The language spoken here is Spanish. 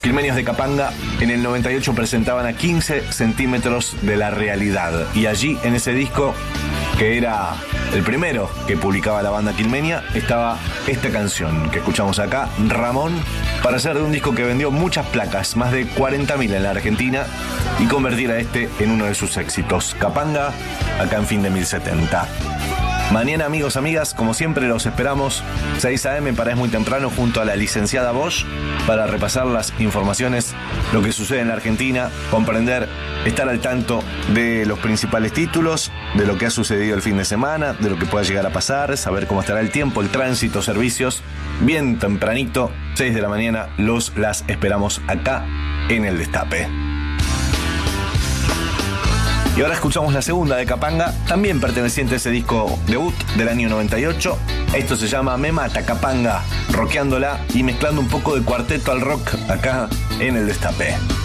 Quilmenios de Capanga en el 98 presentaban a 15 centímetros de la realidad. Y allí, en ese disco, que era el primero que publicaba la banda quilmenia, estaba esta canción que escuchamos acá, Ramón, para hacer de un disco que vendió muchas placas, más de 40.000 en la Argentina, y convertir a este en uno de sus éxitos. Capanga, acá en Fin de 1070. Mañana, amigos, amigas, como siempre los esperamos 6 a.m. para Es Muy Temprano junto a la licenciada Bosch para repasar las informaciones, lo que sucede en la Argentina, comprender, estar al tanto de los principales títulos, de lo que ha sucedido el fin de semana, de lo que pueda llegar a pasar, saber cómo estará el tiempo, el tránsito, servicios. Bien tempranito, 6 de la mañana, las esperamos acá en El Destape. Y ahora escuchamos la segunda de Capanga, también perteneciente a ese disco debut del año 98. Esto se llama Me Mata Capanga, rockeándola y mezclando un poco de cuarteto al rock acá en El Destape.